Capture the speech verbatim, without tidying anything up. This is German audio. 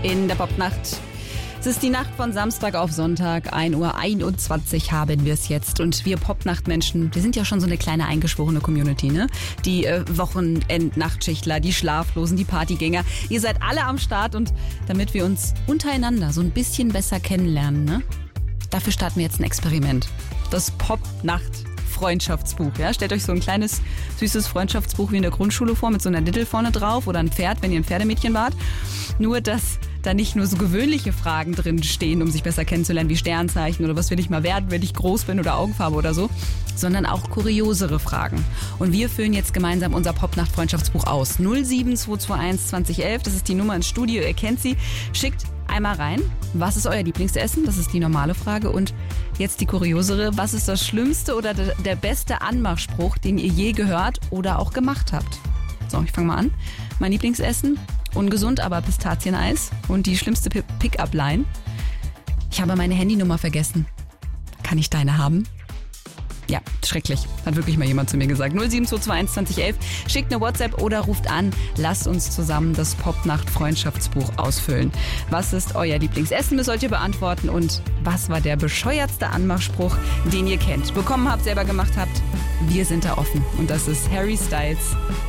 in der Popnacht. Es ist die Nacht von Samstag auf Sonntag, ein Uhr einundzwanzig haben wir es jetzt. Und wir Popnachtmenschen, wir sind ja schon so eine kleine eingeschworene Community, ne? Die äh, Wochenend-Nachtschichtler, die Schlaflosen, die Partygänger. Ihr seid alle am Start und damit wir uns untereinander so ein bisschen besser kennenlernen, ne? Dafür starten wir jetzt ein Experiment. Das Popnacht-Freundschaftsbuch. Ja? Stellt euch so ein kleines, süßes Freundschaftsbuch wie in der Grundschule vor mit so einer Dittel vorne drauf oder ein Pferd, wenn ihr ein Pferdemädchen wart. Nur, dass da nicht nur so gewöhnliche Fragen drin stehen, um sich besser kennenzulernen, wie Sternzeichen oder was will ich mal werden, wenn ich groß bin oder Augenfarbe oder so, sondern auch kuriosere Fragen. Und wir füllen jetzt gemeinsam unser Popnacht-Freundschaftsbuch aus. null sieben zwei zwei eins zwanzig elf, das ist die Nummer ins Studio, ihr kennt sie. Schickt einmal rein, was ist euer Lieblingsessen? Das ist die normale Frage. Und jetzt die kuriosere, was ist das schlimmste oder der beste Anmachspruch, den ihr je gehört oder auch gemacht habt? So, ich fange mal an. Mein Lieblingsessen, ungesund, aber Pistazieneis. Und die schlimmste Pick-up-Line: Ich habe meine Handynummer vergessen. Kann ich deine haben? Ja, schrecklich. Hat wirklich mal jemand zu mir gesagt. null sieben zwei zwei eins zwanzig elf. Schickt eine WhatsApp oder ruft an. Lasst uns zusammen das Popnacht-Freundschaftsbuch ausfüllen. Was ist euer Lieblingsessen? Das sollt ihr beantworten. Und was war der bescheuertste Anmachspruch, den ihr kennt, bekommen habt, selber gemacht habt? Wir sind da offen. Und das ist Harry Styles